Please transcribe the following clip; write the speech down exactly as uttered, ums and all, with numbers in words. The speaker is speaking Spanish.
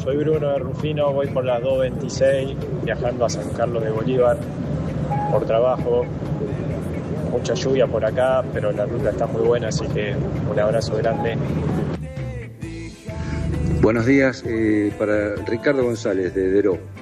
Soy Bruno de Rufino, voy por las dos veintiséis, viajando a San Carlos de Bolívar por trabajo. Mucha lluvia por acá, pero la ruta está muy buena, así que un abrazo grande. Buenos días, eh, para Ricardo González de Deró.